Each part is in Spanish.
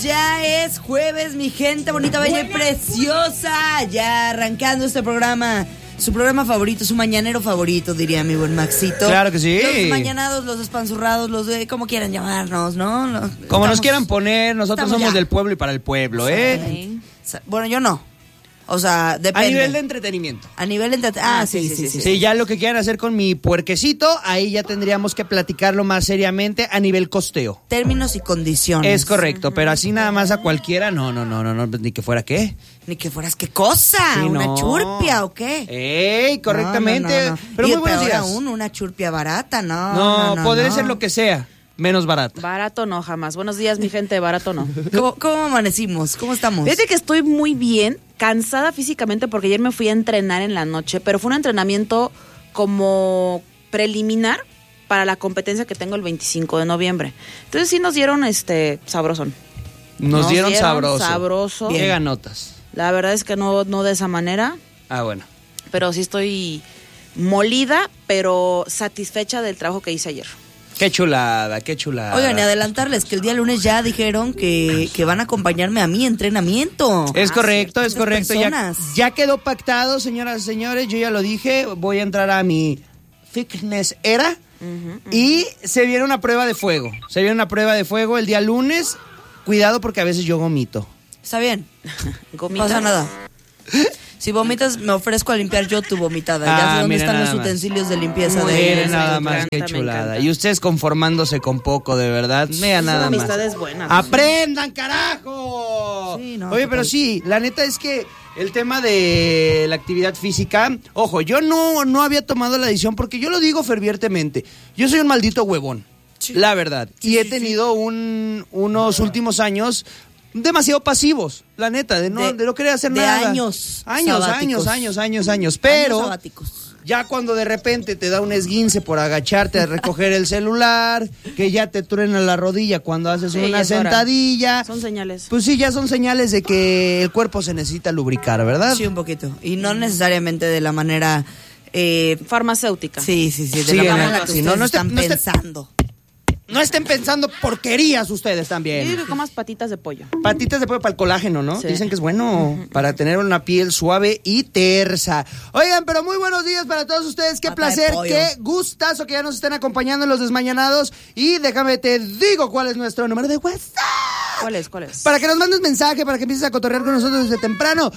Ya es jueves, mi gente bonita, bella y preciosa. Ya arrancando este programa. Su programa favorito, su mañanero favorito, diría mi buen Maxito. Claro que sí. Los mañanados, los espanzurrados, los de como quieran llamarnos, ¿no? Como nos quieran poner, nosotros somos ya del pueblo y para el pueblo, ¿eh? Sí. Bueno, yo no. O sea, depende. A nivel de entretenimiento. A nivel de entretenimiento. Sí, ya lo que quieran hacer con mi puerquecito, ahí ya tendríamos que platicarlo más seriamente a nivel costeo. Términos y condiciones. Es correcto, pero así nada más a cualquiera, no, ni que fuera qué. Ni que fueras qué cosa, Sí, una no. churpia o qué. ¡Ey! Correctamente. No. Pero Y muy buenos peor días. aún, una churpia barata, No, podría ser lo que sea, menos barata. Barato no, jamás. Buenos días, mi gente, barato no. ¿Cómo amanecimos? ¿Cómo estamos? Fíjate que estoy muy bien, cansada físicamente porque ayer me fui a entrenar en la noche, pero fue un entrenamiento como preliminar para la competencia que tengo el 25 de noviembre. Entonces sí nos dieron sabrosón. Nos dieron sabroso. Sabroso. ¿Qué ganotas? La verdad es que no de esa manera, Ah, bueno. pero sí estoy molida, pero satisfecha del trabajo que hice ayer. Qué chulada, qué chulada. Oigan, y adelantarles que el día lunes ya dijeron que van a acompañarme a mi entrenamiento. Es correcto, es ciertas correcto. personas. Ya quedó pactado, señoras y señores. Yo ya lo dije. Voy a entrar a mi fitness era. Y se viene una prueba de fuego. Se viene una prueba de fuego el día lunes. Cuidado porque a veces yo vomito. Está bien. No ¿Gomitas? pasa nada. Si vomitas, me ofrezco a limpiar yo tu vomitada. Ya sé dónde mira están los nada más. utensilios de limpieza Muy de bien, Miren nada me más, encanta, qué me chulada. encanta. Y ustedes conformándose con poco, de verdad. Vean nada más. Amistades buenas. ¡Aprendan, carajo! Sí, no, Oye, total. pero sí, la neta es que el tema de la actividad física, ojo, yo no había tomado la decisión porque yo lo digo fervientemente. Yo soy un maldito huevón, la verdad. Y he tenido unos últimos años demasiado pasivos, la neta, de no querer hacer de nada. años Años, sabáticos. años. Pero Años sabáticos. ya cuando de repente te da un esguince por agacharte a recoger el celular, que ya te truena la rodilla cuando haces Sí, una ya es hora. sentadilla. Son señales. Pues sí, ya son señales de que el cuerpo se necesita lubricar, ¿verdad? Sí, un poquito. Y no necesariamente de la manera... Farmacéutica. Sí, de Sí, la en manera el- en la que sí, ustedes no esté- están no esté- pensando. No estén pensando porquerías ustedes Yo digo también. que comas patitas de pollo. Patitas de pollo para el colágeno, ¿no? Sí. Dicen que es bueno para tener una piel suave y tersa. Oigan, pero muy buenos días para todos ustedes. Qué Pata de placer, pollo. qué gustazo que ya nos estén acompañando en Los Desmañanados. Y déjame te digo cuál es nuestro número de WhatsApp. ¿Cuál es? Para que nos mandes mensaje, para que empieces a cotorrear con nosotros desde temprano.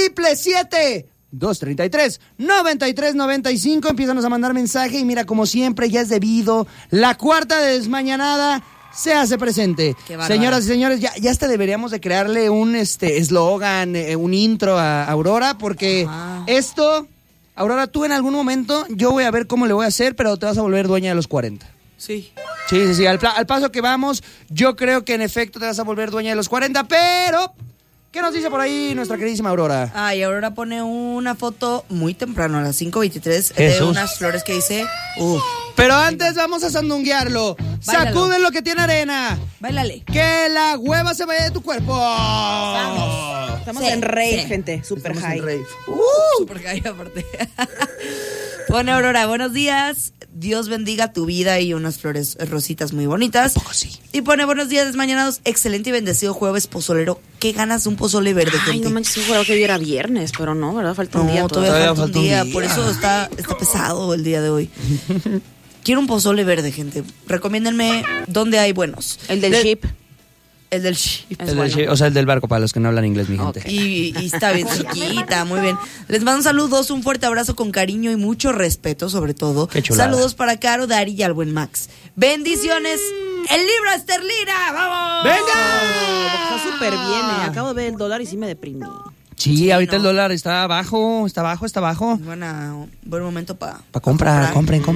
777-233-9395. Empiézanos a mandar mensaje y mira, como siempre, ya es debido. La cuarta de Desmañanada se hace presente. Qué bárbara. Señoras y señores, ya hasta deberíamos de crearle un eslogan, un intro a Aurora, porque Ajá. esto, Aurora, tú en algún momento, yo voy a ver cómo le voy a hacer, pero te vas a volver dueña de los 40. Sí. Sí, al paso que vamos, yo creo que en efecto te vas a volver dueña de los 40, pero ¿qué nos dice por ahí nuestra queridísima Aurora? Ah, y Aurora pone una foto muy temprano, a las 5:23, de Jesús. unas flores que dice... Pero antes vamos a sandunguearlo. Báilalo. Sacuden lo que tiene arena. Báilale. Que la hueva se vaya de tu cuerpo. Vamos. Estamos Sí, en rave, sí. gente. Super Estamos high. en rave. Super high aparte. Pone Aurora, buenos días. Dios bendiga tu vida y unas flores rositas muy bonitas. Poco sí. Y pone buenos días desmañanados, excelente y bendecido jueves pozolero. ¿Qué ganas de un pozole verde, Ay, gente? no manches, yo juraba que hoy era viernes, pero no, ¿verdad? Falta un día No, todavía. todavía falta un falta un día, día. por eso está pesado el día de hoy. Quiero un pozole verde, gente. Recomiéndenme dónde hay buenos. El del De- ship. El del Ship. Es bueno. O sea, el del barco, para los que no hablan inglés, mi gente. Y está bien cerquita, muy bien. Les mando saludos, un fuerte abrazo con cariño y mucho respeto, sobre todo. Qué chulada. Saludos para Caro, Dari y al buen Max. Bendiciones. El libro Esterlina, ¡vamos! ¡Venga! Está súper bien, Acabo de ver el dólar y sí me deprimí. Sí, ahorita no. el dólar está bajo, está bajo. Buen momento para Compren.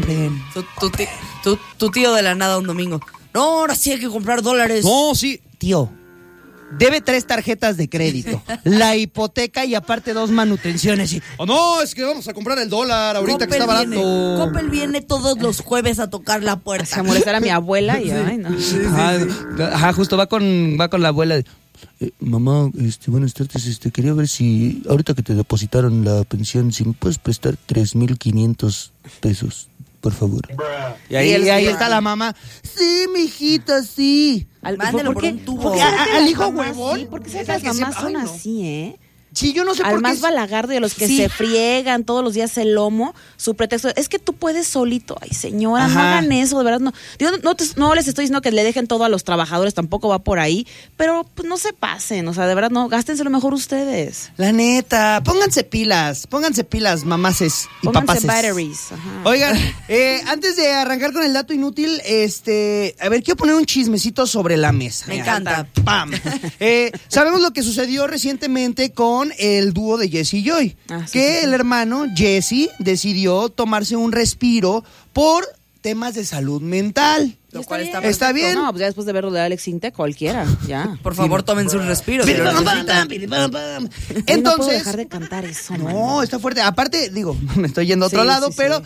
Tu tío de la nada un domingo. No, ahora sí hay que comprar dólares. No, sí. Tío, debe 3 tarjetas de crédito, la hipoteca y aparte 2 manutenciones. Y, no, es que vamos a comprar el dólar ahorita que está barato. Coppel viene todos los jueves a tocar la puerta. A molestar a mi abuela y ay, no. Ajá, justo va con la abuela. Mamá, buenas tardes, quería ver si ahorita que te depositaron la pensión, si me puedes prestar 3,500 pesos. por favor. Y ahí está la mamá. Sí, mijito, sí. Mándelo por un tubo. Al hijo huevón. Sí, porque las mamás son así, ¿eh? Sí, yo no sé por qué. Al más balagardo y a los que se friegan todos los días el lomo, su pretexto es que tú puedes solito. Ay, señora, no hagan eso, de verdad. No, digo, no les estoy diciendo que le dejen todo a los trabajadores, tampoco va por ahí, pero pues no se pasen, o sea, de verdad, no, gástense lo mejor ustedes. La neta, pónganse pilas, mamaces y papaces. Pónganse batteries. Ajá. Oigan, antes de arrancar con el dato inútil, a ver, quiero poner un chismecito sobre la mesa. Me encanta. ¡Pam! Sabemos lo que sucedió recientemente con el dúo de Jesse y Joy, el hermano Jesse decidió tomarse un respiro por temas de salud mental. Lo cual está bien. No, pues ya después de verlo de Alex Intec, cualquiera, ya. Por favor, tómense un respiro. Entonces, no puedo dejar de cantar eso. No, está fuerte. Aparte, digo, me estoy yendo a otro lado, pero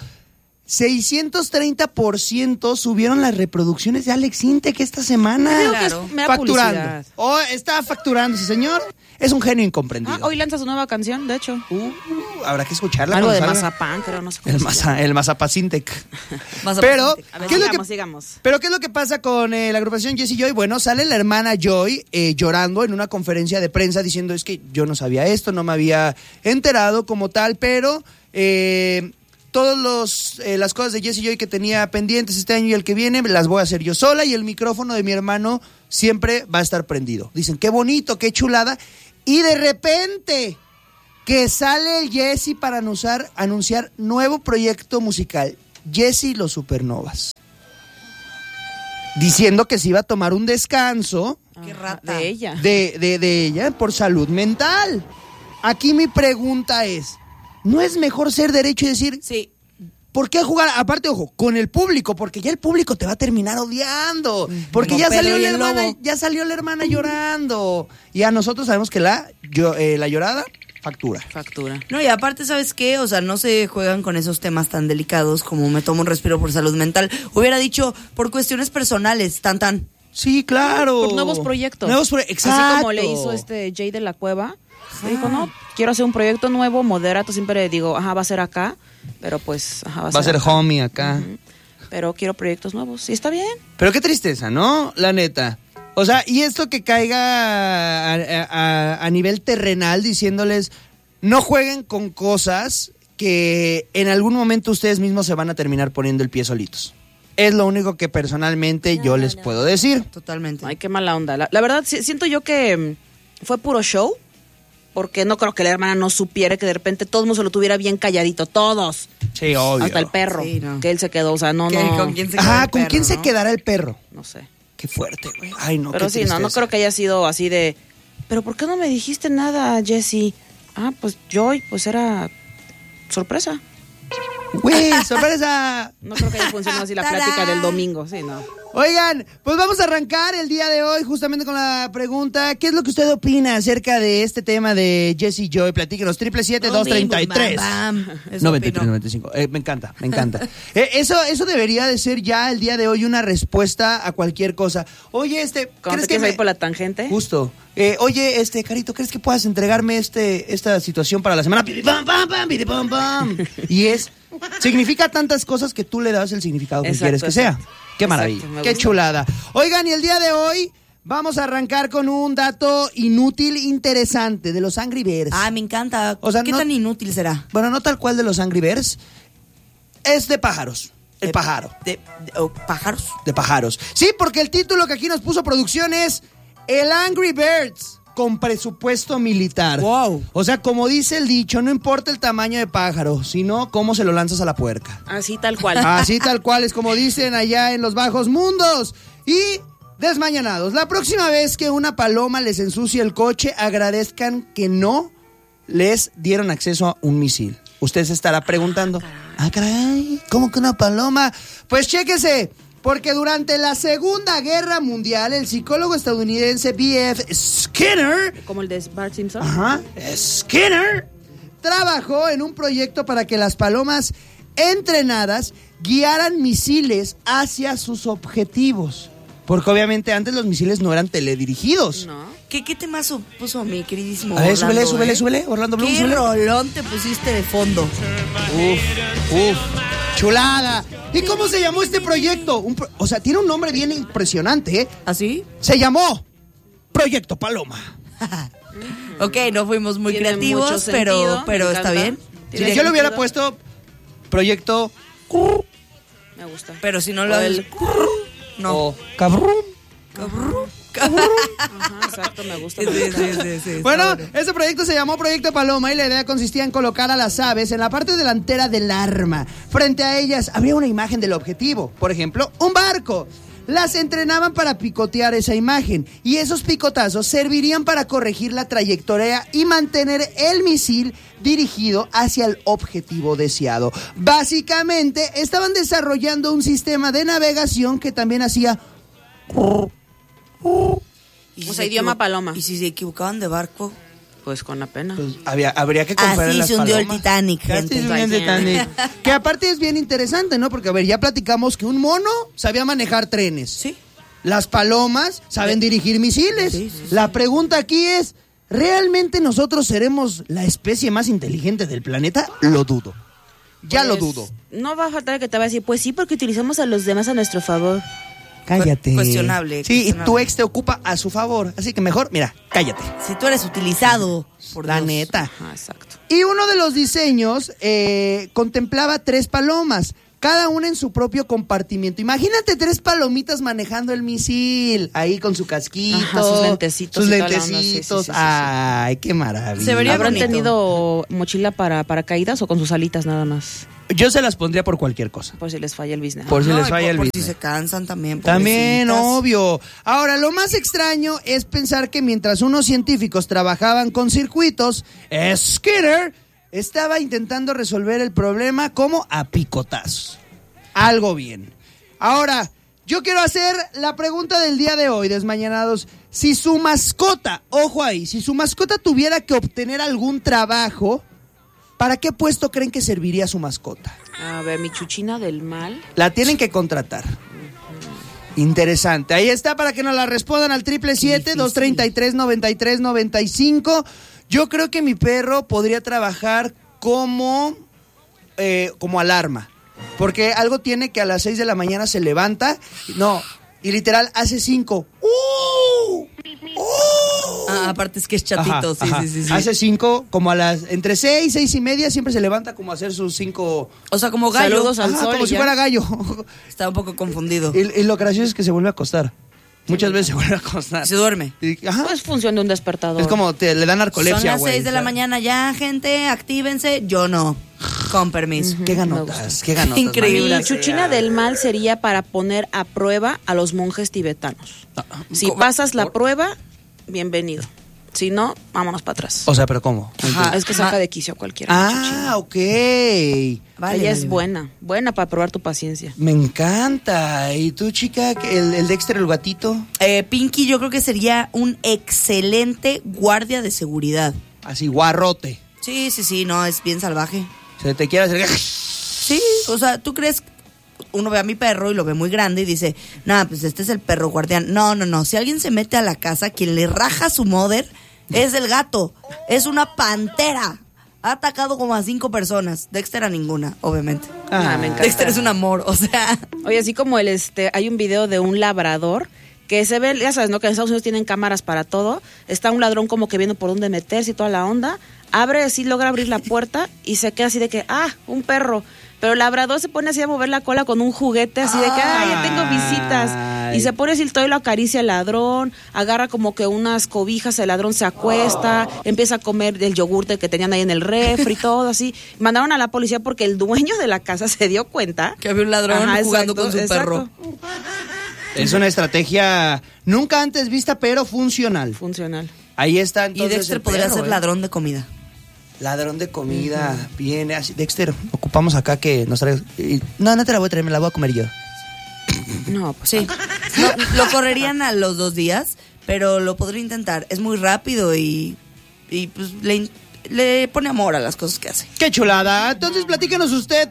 630% subieron las reproducciones de Alex Intec esta semana. Claro. Facturando. Está facturando ese señor. Es un genio incomprendido. Hoy lanza su nueva canción, de hecho. Habrá que escucharla. Algo de mazapán, creo, no sé cómo el Mazapacintec. Pero, sigamos. Pero, ¿qué es lo que pasa con la agrupación Jesse Joy? Bueno, sale la hermana Joy llorando en una conferencia de prensa diciendo, es que yo no sabía esto, no me había enterado como tal, pero todas las cosas de Jesse Joy que tenía pendientes este año y el que viene las voy a hacer yo sola y el micrófono de mi hermano siempre va a estar prendido. Dicen, qué bonito, qué chulada. Y de repente que sale el Jesse para anunciar nuevo proyecto musical, Jesse y los Supernovas. Diciendo que se iba a tomar un descanso qué rata. De ella. De ella por salud mental. Aquí mi pregunta es, ¿no es mejor ser derecho y decir, sí, ¿por qué jugar? Aparte, ojo, con el público, porque ya el público te va a terminar odiando. Porque ya salió la hermana llorando. Y a nosotros sabemos que la llorada factura. No, y aparte, ¿sabes qué? O sea, no se juegan con esos temas tan delicados como me tomo un respiro por salud mental. Hubiera dicho, por cuestiones personales, tan. Sí, claro. Por nuevos proyectos. Exacto. Así como le hizo Jay de la Cueva. Dijo, no, quiero hacer un proyecto nuevo, moderato, siempre digo, va a ser acá, pero pues, va a ser acá. Homie acá. Pero quiero proyectos nuevos, y está bien. Pero qué tristeza, ¿no? La neta. O sea, y esto que caiga a nivel terrenal diciéndoles, no jueguen con cosas que en algún momento ustedes mismos se van a terminar poniendo el pie solitos. Es lo único que personalmente yo les puedo decir. Totalmente. Ay, qué mala onda. La verdad, siento yo que fue puro show. Porque no creo que la hermana no supiera que de repente todo el mundo se lo tuviera bien calladito, todos. Sí, obvio. Hasta el perro, que él se quedó, o sea, no. ¿Con quién se quedó ¿con quién se quedará el perro? No sé. Qué fuerte, güey. Ay, no, pero sí, no creo que haya sido así de, pero ¿por qué no me dijiste nada, Jessy? Pues Joy, pues era sorpresa. Güey, sorpresa. No creo que haya funcionado así la plática del domingo, sí, no. Oigan, pues vamos a arrancar el día de hoy justamente con la pregunta, ¿qué es lo que usted opina acerca de este tema de Jesse Joy? Platíquenos, 777-233-9395. Me encanta. Eso debería de ser ya el día de hoy una respuesta a cualquier cosa. Oye, ¿crees que ir por la tangente? Justo. Oye, Carito, ¿crees que puedas entregarme esta situación para la semana? Y significa tantas cosas que tú le das el significado que quieres que sea. Qué maravilla, qué chulada. Oigan, y el día de hoy vamos a arrancar con un dato inútil interesante de los Angry Birds. Me encanta. O sea, ¿qué tan inútil será? Bueno, no tal cual de los Angry Birds. Es de pájaros. El pájaro. ¿Pájaros? De pájaros. Sí, porque el título que aquí nos puso producción es El Angry Birds con presupuesto militar. Wow. O sea, como dice el dicho, no importa el tamaño de pájaro, sino cómo se lo lanzas a la puerca. Así tal cual. Así tal cual es como dicen allá en los bajos mundos. Y desmañanados, la próxima vez que una paloma les ensucie el coche, agradezcan que no les dieron acceso a un misil. Usted se estará preguntando, caray, ¿cómo que una paloma? Pues chéquese. Porque durante la Segunda Guerra Mundial, el psicólogo estadounidense B.F. Skinner... Como el de Bart Simpson. Skinner trabajó en un proyecto para que las palomas entrenadas guiaran misiles hacia sus objetivos. Porque obviamente antes los misiles no eran teledirigidos. No. ¿Qué temazo puso mi queridísimo A ver, Orlando? súbele, Orlando Bloom. ¿Qué rolón te pusiste de fondo? Uf. chulada! ¿Y cómo se llamó este proyecto? O sea, tiene un nombre bien impresionante, ¿eh? ¿Así? Se llamó Proyecto Paloma. Ok, no fuimos muy Tiene creativos, mucho sentido, pero me está encanta. bien. Si yo le hubiera puesto Proyecto... Me gusta. Pero si no lo... O el- No. O cabrón. Ajá, exacto, me gusta. Sí, está Bueno, ese proyecto se llamó Proyecto Paloma y la idea consistía en colocar a las aves en la parte delantera del arma. Frente a ellas habría una imagen del objetivo, por ejemplo, un barco. Las entrenaban para picotear esa imagen y esos picotazos servirían para corregir la trayectoria y mantener el misil dirigido hacia el objetivo deseado. Básicamente, estaban desarrollando un sistema de navegación que también hacía... ¿Y O si sea, se idioma equivo- paloma. ¿Y si se equivocaban de barco? Pues con la pena. Pues habría que comprar Así las se hundió el palomas. Titanic, Así gente. se hundió el Titanic. Que aparte es bien interesante, ¿no? Porque, a ver, ya platicamos que un mono sabía manejar trenes. Sí. Las palomas saben dirigir misiles. Sí, sí, sí. La pregunta aquí es, ¿realmente nosotros seremos la especie más inteligente del planeta? Lo dudo. Ya lo Pues, dudo. No va a faltar que te va a decir, pues sí, porque utilizamos a los demás a nuestro favor. Cállate. Cuestionable, Sí, y cuestionable. tu ex te ocupa a su favor. Así que mejor, mira, cállate. Si tú eres utilizado por La Dios. neta. Ajá, exacto. Y uno de los diseños contemplaba 3 palomas, cada una en su propio compartimiento. Imagínate 3 palomitas manejando el misil, ahí con su casquito, Ajá, sus lentecitos sus y toda la onda, sí, lentecitos. sí, sí, sí, Ay, qué maravilla. Se vería ¿Habrán bonito. tenido mochila para caídas o con sus alitas nada más? Yo se las pondría por cualquier cosa. Por si les falla el business. Por si No, les y falla el por si business. se cansan también. También, pobrecitas. obvio. Ahora, lo más extraño es pensar que mientras unos científicos trabajaban con circuitos, Skinner estaba intentando resolver el problema como a picotazos. Algo bien. Ahora, yo quiero hacer la pregunta del día de hoy, desmañanados. Si su mascota, ojo ahí, si su mascota tuviera que obtener algún trabajo, ¿para qué puesto creen que serviría su mascota? A ver, mi chuchina del mal. La tienen que contratar. Interesante. Ahí está para que nos la respondan al 777-233-9395. Yo creo que mi perro podría trabajar como alarma. Porque algo tiene que a las 6 de la mañana se levanta. No, y literal hace 5. Ah, aparte es que es chatito, Ajá. sí. Hace 5, como a las... Entre 6, 6 y media siempre se levanta como a hacer sus 5... O sea, como gallo. Saludos al sol como y si ya. fuera gallo. Está un poco confundido. Y lo gracioso es que se vuelve a acostar. Muchas veces se vuelve a acostar. Se duerme. Ajá. Pues función de un despertador. Es como le dan narcolepsia, Son las güey. 6 de la O sea, mañana ya, gente, actívense. Yo no. Con permiso. Qué Me ganotas, qué ganotas. Increíble. Mi chuchina del mal sería para poner a prueba a los monjes tibetanos. Si ¿Cómo? pasas la prueba, bienvenido. Si no, vámonos para atrás. O sea, ¿pero cómo? Ajá. Es que saca de quicio a cualquiera. mi chuchina. Ah, ok. Ella es buena para probar tu paciencia. Me encanta. ¿Y tú, chica? ¿El Dexter, el gatito? Pinky yo creo que sería un excelente guardia de seguridad. Así, guarrote. Sí, no, es bien salvaje. Se te quiere hacer... Sí, o sea, ¿tú crees? Uno ve a mi perro y lo ve muy grande y dice, nah, pues este es el perro guardián. No. Si alguien se mete a la casa, quien le raja su mother es el gato. Es una pantera. Ha atacado como a 5 personas. Dexter a ninguna, obviamente. Ah, me encanta. Dexter es un amor, o sea. Oye, así como hay un video de un labrador que se ve, ya sabes, ¿no? Que en Estados Unidos tienen cámaras para todo. Está un ladrón como que viendo por dónde meterse y toda la onda. Abre, sí logra abrir la puerta y se queda así de que, un perro. Pero el labrador se pone así a mover la cola con un juguete así de que, ya tengo visitas. Y se pone así todo y lo acaricia el ladrón, agarra como que unas cobijas, el ladrón se acuesta, empieza a comer el yogurte que tenían ahí en el refri, todo así. Mandaron a la policía porque el dueño de la casa se dio cuenta. Que había un ladrón jugando con su exacto. perro. Es una estrategia nunca antes vista, pero funcional. Funcional. Ahí está Y entonces Dexter el podría perro, ser ladrón de comida. Ladrón de comida. Viene así. Dexter, ocupamos acá que nos traigas... No te la voy a traer, me la voy a comer yo. No, pues Sí. Lo correrían a los 2 días, pero lo podría intentar. Es muy rápido y pues le pone amor a las cosas que hace. ¡Qué chulada! Entonces platíquenos usted,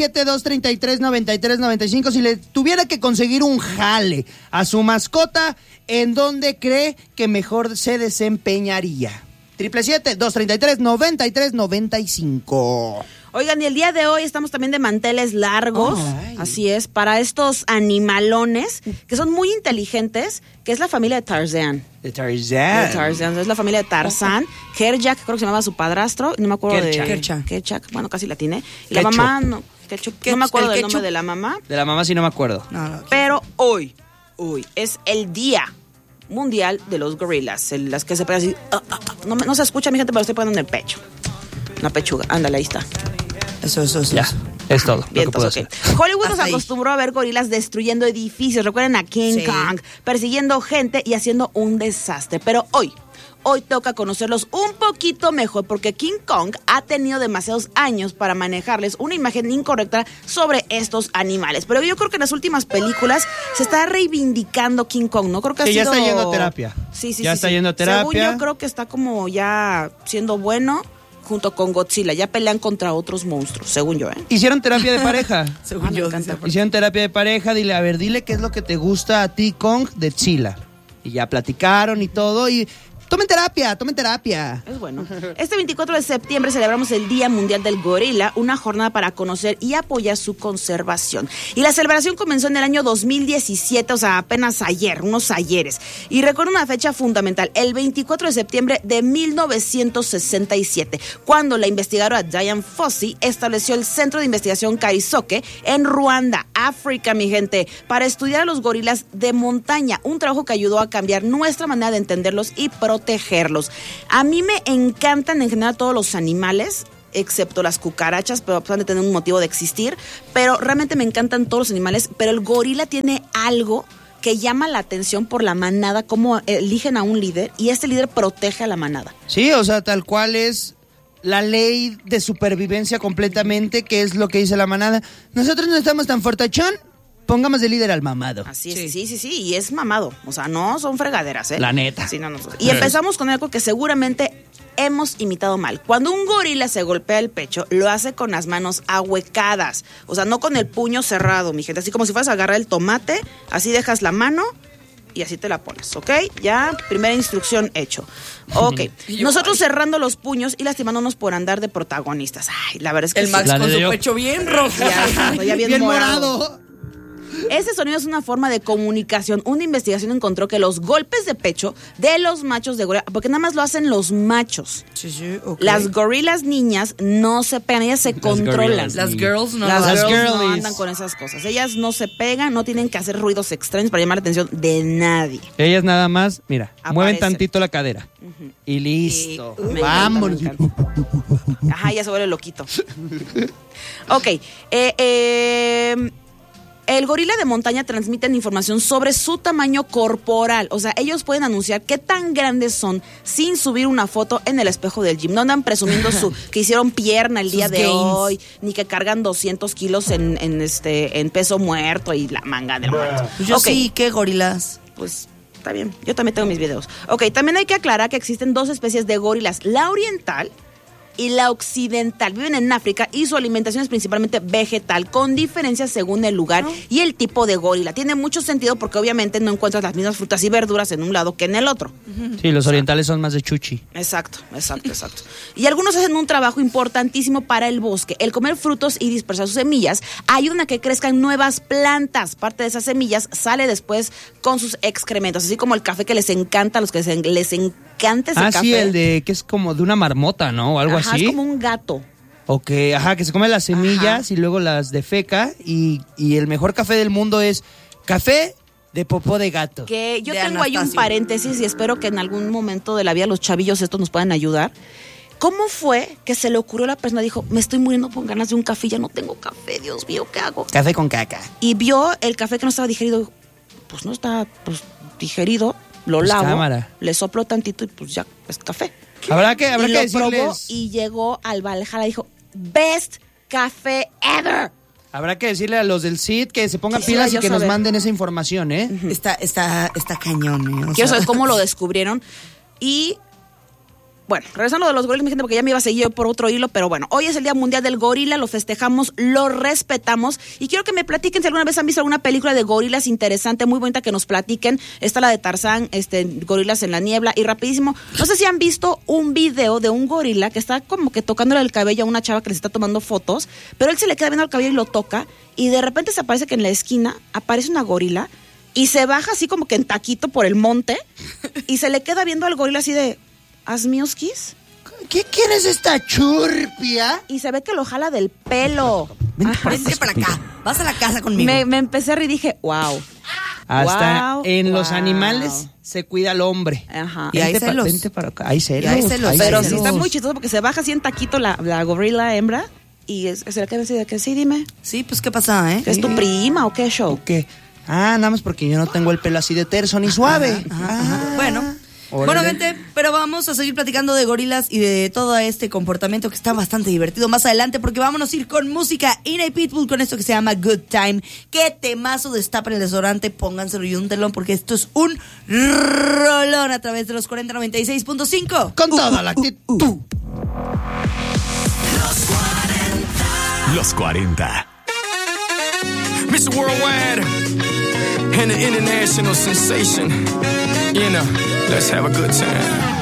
777-233-9395, si le tuviera que conseguir un jale a su mascota, ¿en dónde cree que mejor se desempeñaría? 777-233-9395. Oigan, y el día de hoy estamos también de manteles largos, así es, para estos animalones que son muy inteligentes, que es la familia de Tarzán. De Tarzán. Es la familia de Tarzán. Kerchak, creo que se llamaba su padrastro, no me acuerdo Kerchak, bueno, casi la tiene. Y la mamá, no me acuerdo del nombre de la mamá. De la mamá sí no me acuerdo. Pero hoy es el día mundial de los gorilas, las que se pegan así. No se escucha, mi gente, pero estoy poniendo en el pecho. Una pechuga, ándale, ahí está. Eso. Ya, es todo. Bien, entonces, Hollywood nos acostumbró a ver gorilas destruyendo edificios. Recuerden a King Kong, persiguiendo gente y haciendo un desastre. Pero hoy toca conocerlos un poquito mejor porque King Kong ha tenido demasiados años para manejarles una imagen incorrecta sobre estos animales. Pero yo creo que en las últimas películas se está reivindicando King Kong, ¿no? Creo que ya está yendo a terapia. Sí. Está yendo a terapia. Según yo creo que está como ya siendo bueno junto con Godzilla. Ya pelean contra otros monstruos, según yo, ¿eh? Hicieron terapia de pareja. Según yo. Hicieron terapia de pareja. Dile qué es lo que te gusta a ti, Kong, de Godzilla. Y ya platicaron y todo y... Tomen terapia. Es bueno. Este 24 de septiembre celebramos el Día Mundial del Gorila, una jornada para conocer y apoyar su conservación. Y la celebración comenzó en el año 2017, o sea, apenas unos ayeres. Y recuerdo una fecha fundamental, el 24 de septiembre de 1967, cuando la investigadora Diane Fossey estableció el Centro de Investigación Kaizoke en Ruanda, África, mi gente, para estudiar a los gorilas de montaña, un trabajo que ayudó a cambiar nuestra manera de entenderlos y protegerlos. A mí me encantan en general todos los animales, excepto las cucarachas, pero van a tener un motivo de existir, pero realmente me encantan todos los animales, pero el gorila tiene algo que llama la atención por la manada, cómo eligen a un líder y este líder protege a la manada. Sí, o sea, tal cual es la ley de supervivencia completamente, que es lo que dice la manada. Nosotros no estamos tan fortachón, pongamos de líder al mamado. Así es, sí, y es mamado. O sea, no son fregaderas, ¿eh? La neta. Sí, no. Y empezamos con algo que seguramente hemos imitado mal. Cuando un gorila se golpea el pecho, lo hace con las manos ahuecadas. O sea, no con el puño cerrado, mi gente. Así como si fueras a agarrar el tomate, así dejas la mano y así te la pones, ¿ok? Ya, primera instrucción hecho. Ok. Nosotros cerrando los puños y lastimándonos por andar de protagonistas. Ay, la verdad es que el Max con su pecho bien rojo. Ya bien morado. Ese sonido es una forma de comunicación. Una investigación encontró que los golpes de pecho de los machos de gorila, porque nada más lo hacen los machos. Sí, okay. Las gorilas niñas no se pegan, ellas se controlan. Las girls no. Las girls no andan con esas cosas. Ellas no se pegan, no tienen que hacer ruidos extraños para llamar la atención de nadie. Ellas nada más, mira, mueven tantito la cadera. Y listo. Vámonos. Ajá, ya se vuelve loquito. Ok. El gorila de montaña transmiten información sobre su tamaño corporal. O sea, ellos pueden anunciar qué tan grandes son sin subir una foto en el espejo del gym. No andan presumiendo que hicieron pierna el día de hoy, ni que cargan 200 kilos en peso muerto y la manga del muerto. Yo sí, ¿qué gorilas? Pues está bien, yo también tengo mis videos. Ok, también hay que aclarar que existen dos especies de gorilas, la oriental y la occidental. Viven en África y su alimentación es principalmente vegetal, con diferencias según el lugar y el tipo de gorila. Tiene mucho sentido porque obviamente no encuentras las mismas frutas y verduras en un lado que en el otro. Sí, los orientales son más de chuchi. Exacto. Y algunos hacen un trabajo importantísimo para el bosque. El comer frutos y dispersar sus semillas ayudan a que crezcan nuevas plantas. Parte de esas semillas sale después con sus excrementos, así como el café que les encanta, a los que les encanta ese café. Sí, el de que es como de una marmota, ¿no? O algo así. Es como un gato. Ok, que se come las semillas y luego las defeca y el mejor café del mundo es café de popó de gato. Que yo tengo ahí un paréntesis y espero que en algún momento de la vida los chavillos estos nos puedan ayudar. ¿Cómo fue que se le ocurrió a la persona? Dijo, me estoy muriendo con ganas de un café, ya no tengo café, Dios mío, ¿qué hago? Café con caca. Y vio el café que no estaba digerido, pues no está digerido, lo lavo, cámara. Le soplo tantito y pues ya es café. Habrá que decirles. Probó y llegó al Valhalla y dijo, best café ever. Habrá que decirle a los del CID que se pongan pilas y que nos manden esa información, ¿eh? Está cañón, ¿eh? Quiero saber cómo lo descubrieron. Y Bueno, regresando de los gorilas, mi gente, porque ya me iba a seguir yo por otro hilo, pero bueno, hoy es el Día Mundial del Gorila, lo festejamos, lo respetamos, y quiero que me platiquen si alguna vez han visto alguna película de gorilas interesante, muy bonita, que nos platiquen. Está la de Tarzán, Gorilas en la Niebla, y rapidísimo, no sé si han visto un video de un gorila que está como que tocándole el cabello a una chava que le está tomando fotos, pero él se le queda viendo el cabello y lo toca, y de repente se aparece que en la esquina aparece una gorila, y se baja así como que en taquito por el monte, y se le queda viendo al gorila así de... ¿Asmioskis? ¿Qué quieres esta churpia? Y se ve que lo jala del pelo. Vente para acá. Vas a la casa conmigo. Me empecé a reír y dije, wow. Hasta Wow, en los wow. animales se cuida al hombre. Ajá. Y hay celos. Vente para acá. Hay celos. Y hay celos. Pero celos. sí está muy chistoso porque se baja así en taquito la gorila hembra y se le queda así de que sí, dime. Sí, pues, ¿qué pasa, ¿Es tu prima o qué show? ¿Qué? Nada más porque yo no tengo el pelo así de terso ni suave. Ajá. Bueno, Órale. gente, pero vamos a seguir platicando de gorilas y de todo este comportamiento que está bastante divertido más adelante, porque vámonos a ir con música. Ina y Pitbull con esto que se llama Good Time. Qué temazo, destapen el desodorante, pónganselo y un telón, porque esto es un rolón a través de los 4096.5. Con toda la actitud. Los 40. Mr. Worldwide and the international sensation. You know, let's have a good time.